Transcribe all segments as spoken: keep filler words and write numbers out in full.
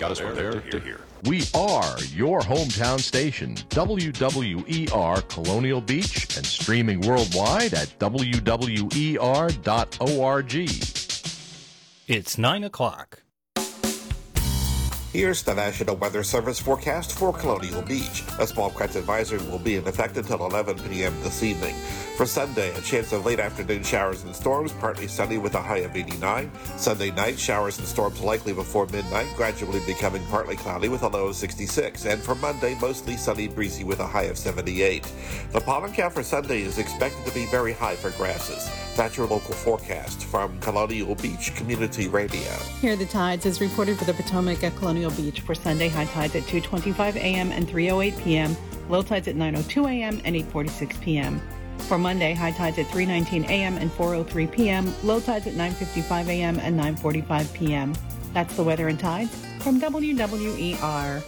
got us from there to here. We are your hometown station, W W E R Colonial Beach, and streaming worldwide at W W E R dot org. It's nine o'clock. Here's the National Weather Service forecast for Colonial Beach. A small craft advisory will be in effect until eleven p.m. this evening. For Sunday, a chance of late afternoon showers and storms, partly sunny with a high of eighty-nine. Sunday night, showers and storms likely before midnight, gradually becoming partly cloudy with a low of sixty-six. And for Monday, mostly sunny, breezy with a high of seventy-eight. The pollen count for Sunday is expected to be very high for grasses. That's your local forecast from Colonial Beach Community Radio. Here are the tides as reported for the Potomac at Colonial Beach for Sunday. High tides at two twenty-five a.m. and three oh eight p.m. Low tides at nine oh two a.m. and eight forty-six p.m. For Monday, high tides at three nineteen a.m. and four oh three p.m. Low tides at nine fifty-five a.m. and nine forty-five p.m. That's the weather and tides from W W E R.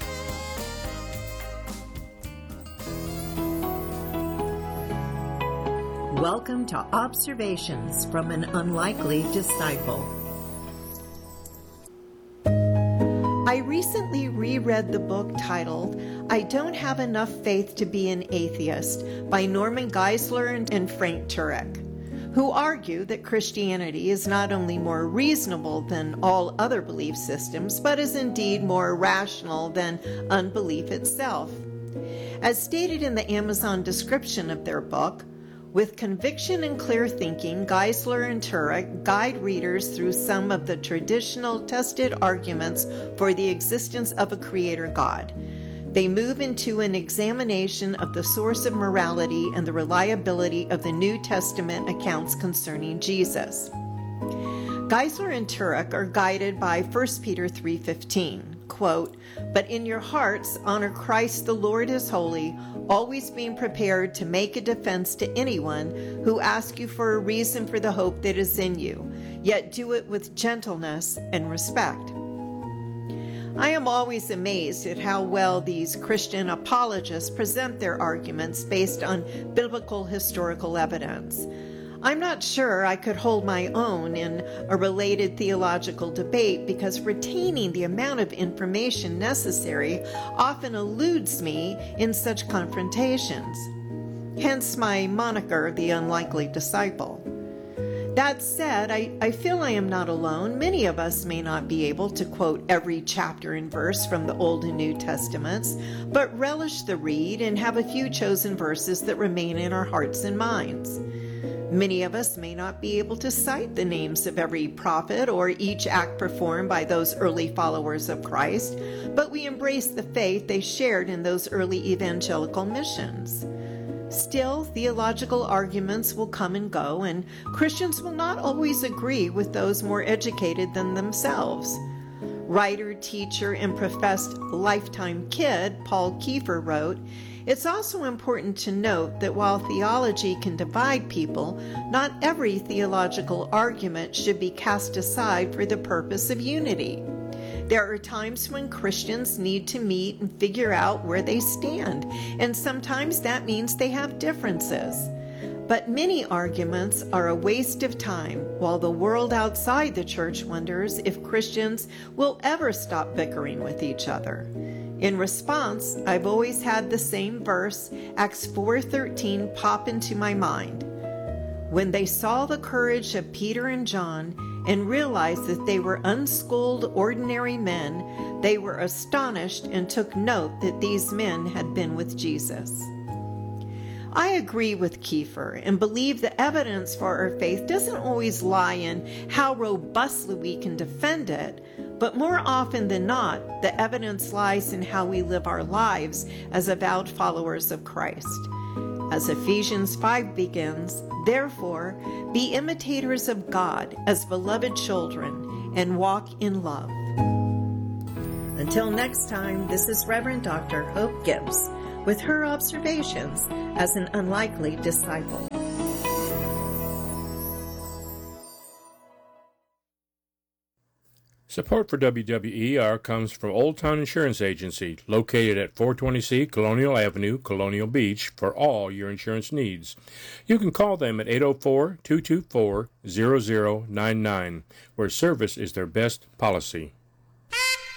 Welcome to Observations from an Unlikely Disciple. I recently reread the book titled I Don't Have Enough Faith to Be an Atheist by Norman Geisler and Frank Turek, who argue that Christianity is not only more reasonable than all other belief systems, but is indeed more rational than unbelief itself. As stated in the Amazon description of their book, with conviction and clear thinking, Geisler and Turek guide readers through some of the traditional tested arguments for the existence of a creator God. They move into an examination of the source of morality and the reliability of the New Testament accounts concerning Jesus. Geisler and Turek are guided by First Peter three fifteen. Quote, "But in your hearts honor Christ the Lord as holy, always being prepared to make a defense to anyone who asks you for a reason for the hope that is in you, yet do it with gentleness and respect." I am always amazed at how well these Christian apologists present their arguments based on biblical historical evidence. I'm not sure I could hold my own in a related theological debate because retaining the amount of information necessary often eludes me in such confrontations. Hence my moniker, the Unlikely Disciple. That said, I, I feel I am not alone. Many of us may not be able to quote every chapter and verse from the Old and New Testaments, but relish the read and have a few chosen verses that remain in our hearts and minds. Many of us may not be able to cite the names of every prophet or each act performed by those early followers of Christ, but we embrace the faith they shared in those early evangelical missions. Still, theological arguments will come and go, and Christians will not always agree with those more educated than themselves. Writer, teacher, and professed lifetime kid Paul Kiefer wrote, "It's also important to note that while theology can divide people, not every theological argument should be cast aside for the purpose of unity. There are times when Christians need to meet and figure out where they stand, and sometimes that means they have differences. But many arguments are a waste of time, while the world outside the church wonders if Christians will ever stop bickering with each other." In response, I've always had the same verse, Acts four thirteen, pop into my mind. When they saw the courage of Peter and John and realized that they were unschooled, ordinary men, they were astonished and took note that these men had been with Jesus. I agree with Kiefer and believe the evidence for our faith doesn't always lie in how robustly we can defend it, but more often than not, the evidence lies in how we live our lives as avowed followers of Christ. As Ephesians five begins, "Therefore, be imitators of God as beloved children, and walk in love." Until next time, this is Reverend Doctor Hope Gibbs with her observations as an unlikely disciple. Support for W W E R comes from Old Town Insurance Agency, located at four twenty C Colonial Avenue, Colonial Beach, for all your insurance needs. You can call them at eight oh four, two two four, zero zero nine nine, where service is their best policy.